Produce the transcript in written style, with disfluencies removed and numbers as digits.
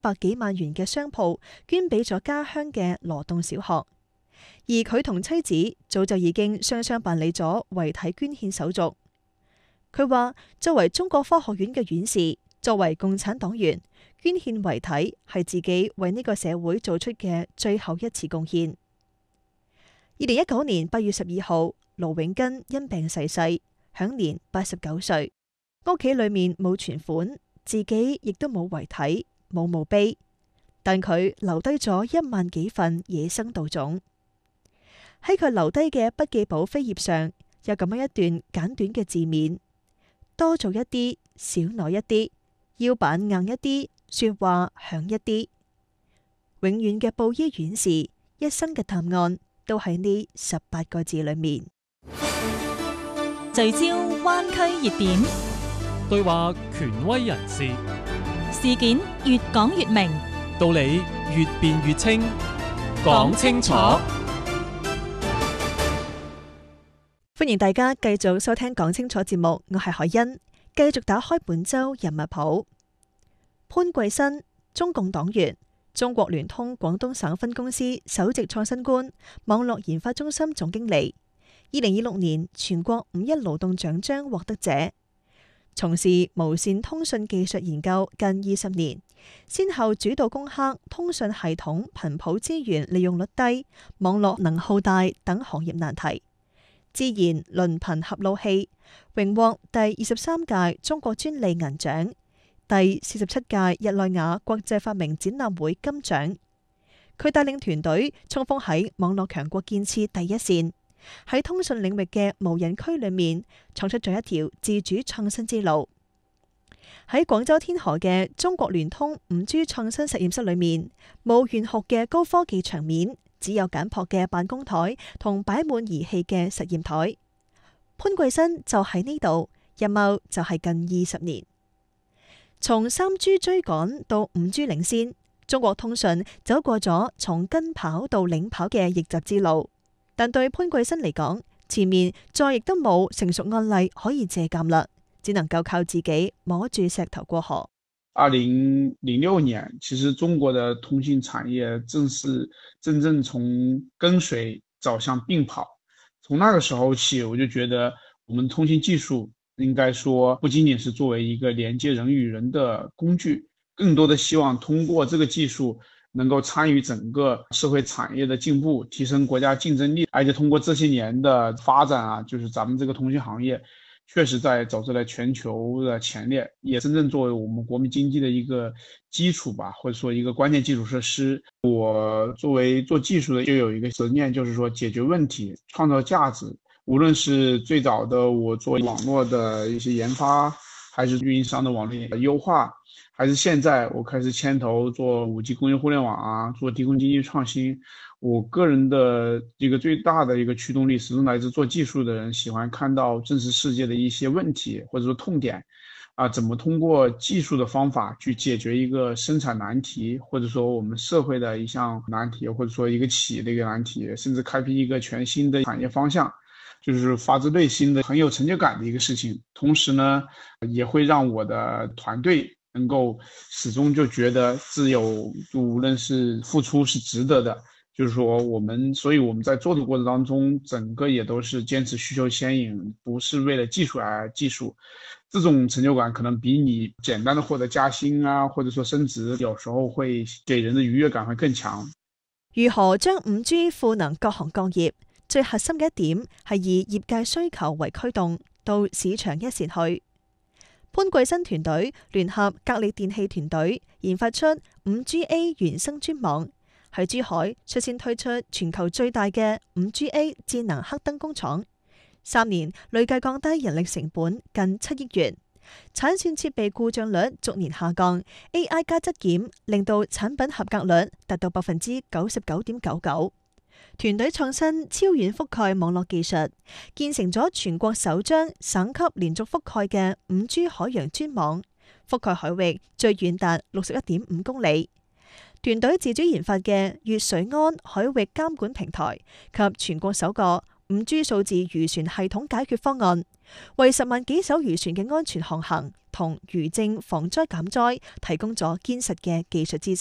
百幾萬元嘅商鋪捐俾咗家鄉嘅羅洞小學，而佢同妻子早就已經雙雙辦理咗遺體捐獻手續。佢話作為中國科學院嘅院士，作為共產黨員，捐獻遺體係自己為呢個社會做出嘅最後一次貢獻。2019年8月12號，盧永根因病逝世，享年89歲。屋企裏面冇存款，自己亦都冇遺體，冇墓碑，但佢留低咗1萬幾份野生稻種。喺佢留低嘅筆記簿扉頁上，有咁樣一段簡短嘅字面：多做一啲，少攞一啲，腰板硬一啲，說話響一啲。永遠嘅布衣院士，一生嘅答案都喺呢18個字裏面。 聚焦灣區熱點， 對話權威人士， 事件越講越明， 道理越辯越清，講清楚。 歡迎大家繼續收聽講清楚節目，我係海欣，繼續打開本周人物譜。潘桂新，中共黨員，中國聯通廣東省分公司首席創新官，網絡研發中心總經理。2026年全國5·1勞動獎章獲得者，從事無線通訊技術研究近20年，先後主導攻克通訊系統頻譜資源利用率低、網絡能耗大等行業難題。自研論頻合路器，榮獲第23屆中國專利銀獎、第47屆日內瓦國際發明展覽會金獎。佢帶領團隊衝鋒喺網絡強國建設第一線，喺通訊領域嘅無人區裏面闖出咗一條自主創新之路。喺廣州天河嘅中國聯通5G 創新實驗室裏面，冇玄學嘅高科技場面，只有簡樸嘅辦公台同擺滿儀器嘅實驗台。潘桂新就喺呢度，任務就係近20年。從3G 追趕到5G 領先，中國通訊走過咗從跟跑到領跑嘅逆襲之路。但對潘桂新嚟講，前面再亦都冇成熟案例可以借鑒啦，只能夠靠自己摸住石頭過河。 2006年，其實中國的通信產業真正從跟隨走向並跑。從那個時候起，我就覺得我們通信技術應該說不僅僅是作為一個連接人與人的工具，更多的希望通過這個技術能夠參與整個社會產業的進步，提升國家競爭力。而且通過這些年的發展啊，就是咱們這個通信行業確實在走在了全球的前列，也真正作為我們國民經濟的一個基礎吧，或者說一個關鍵基礎設施。我作為做技術的，就有一個執念，就是說解決問題，創造價值。無論是最早的我做網絡的一些研發，還是運營商的網絡優化，還是現在我開始牽頭做5G 工業互聯網啊，做低空經濟創新。我個人的一個最大的一個驅動力，始終來自做技術的人喜歡看到真實世界的一些問題或者說痛點啊，怎麼通過技術的方法去解決一個生產難題，或者說我們社會的一項難題，或者說一個企業的一個難題，甚至開闢一個全新的產業方向，就是發自內心的很有成就感的一個事情。同時呢，也會讓我的團隊能夠始終就覺得自有，無論是付出是值得的。就是說所以我們在做的過程當中，整個也都是堅持需求先引，不是為了技術而技術。這種成就感可能比你簡單的獲得加薪啊，或者說升職，有時候會給人的愉悅感會更強。 如何將5G 賦能各行各業？最核心嘅一點係以業界需求為驅動，到市場一線去。潘桂新團隊聯合格力電器團隊研發出 5GA 原生專網，喺珠海率先推出全球最大嘅 5GA 智能黑燈工廠，3年累計降低人力成本近7億元，產線設備故障率逐年下降 ，AI 加質檢令到產品合格率達到99.99%。團隊創新超遠覆蓋網絡技術，建成咗全國首張省級連續覆蓋嘅 5G 海洋專網，覆蓋海域最遠達61.5公里。團隊自主研發嘅粵水安海域監管平台及全國首個 5G 數字漁船系統解決方案，為10萬幾艘漁船嘅安全航行同漁政防災減災提供咗堅實嘅技術支撐。